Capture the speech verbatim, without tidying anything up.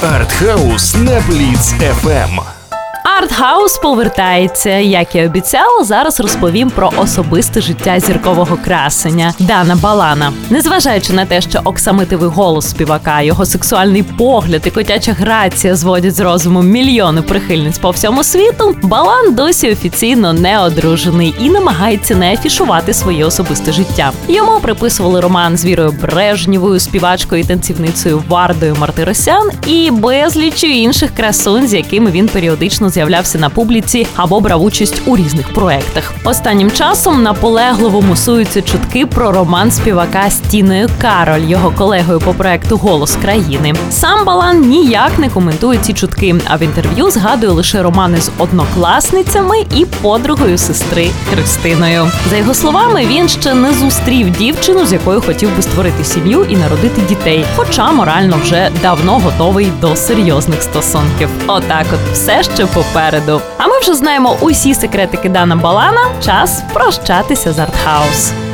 Артхаус на Бліц еф ем. Артхаус повертається. Як і обіцяла, зараз розповім про особисте життя зіркового красеня Дана Балана. Незважаючи на те, що оксамитовий голос співака, його сексуальний погляд і котяча грація зводять з розуму мільйони прихильниць по всьому світу, Балан досі офіційно не одружений і намагається не афішувати своє особисте життя. Йому приписували роман з Вірою Брежнєвою, співачкою і танцівницею Вардою Мартиросян і безліччю інших красунь, з якими він періодично з'являвся на публіці або брав участь у різних проєктах. Останнім часом наполегливо мусуються чутки про роман співака з Тіною Кароль, його колегою по проєкту «Голос країни». Сам Балан ніяк не коментує ці чутки, а в інтерв'ю згадує лише романи з однокласницями і подругою сестри Христиною. За його словами, він ще не зустрів дівчину, з якою хотів би створити сім'ю і народити дітей, хоча морально вже давно готовий до серйозних стосунків. Отак от, все ще попереду. А ми вже знаємо усі секретики Дана Балана. Час прощатися з Артхаус.